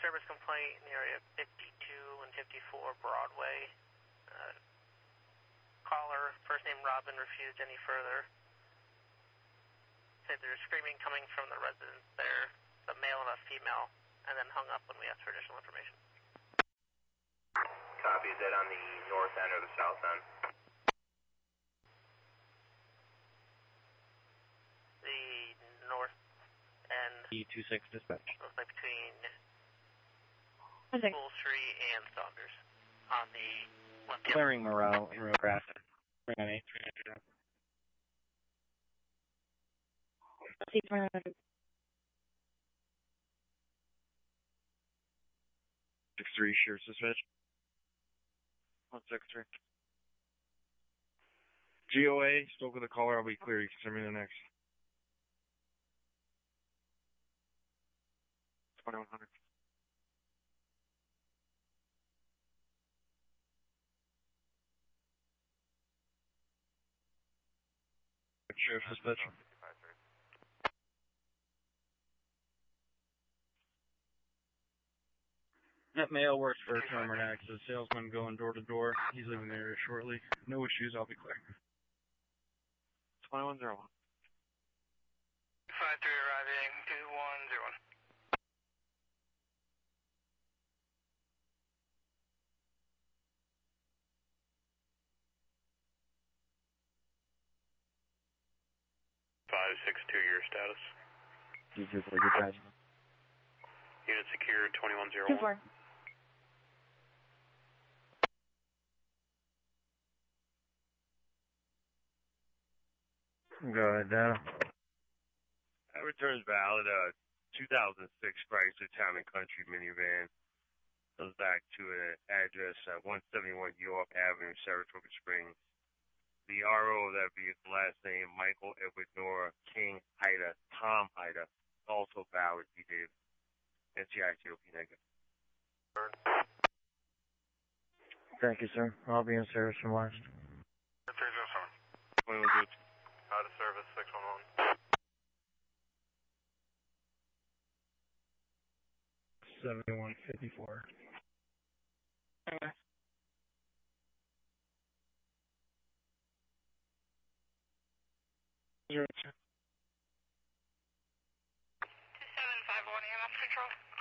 service complaint in the area of 52 and 54 Broadway. Caller, first name Robin, refused any further. Said there's screaming coming from the residence there, a male and a female, and then hung up when we asked for additional information. Copy, is that on the north end or the south end? The north end. E26 dispatch. Looks like between School Street and Saunders. On the left. Clearing Moreau in Rio Grande. Bring on 8300. 63 Sheriff's Dispatch. 163. GOA, spoke with the caller, I'll be clear, you can send me the next. 2100. Sheriff's Dispatch. That male works for Termer Next. The salesman going door to door. He's leaving the area shortly. No issues, I'll be clear. 2101. 53 arriving, 2101. Your status. D24, good guys. Unit secure, 2101. 2-4. Go ahead, Data. That returns valid, 2006 Chrysler Town and Country minivan. Goes back to an address at 171 York Avenue, Saratoga Springs. The RO of that vehicle, last name Michael Edward Nora King Haida, Tom Haida, also valid, he did. NCITOP negative. Thank you, sir. I'll be in service from last. 307. 2102. Out of service, 611. 7154. Okay. 2751 EMS control.